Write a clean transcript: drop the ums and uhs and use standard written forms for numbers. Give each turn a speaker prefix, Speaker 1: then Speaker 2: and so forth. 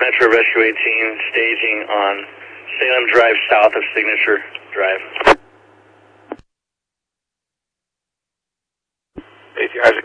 Speaker 1: Metro Rescue 18, staging on Salem Drive south of Signature Drive.
Speaker 2: ATI's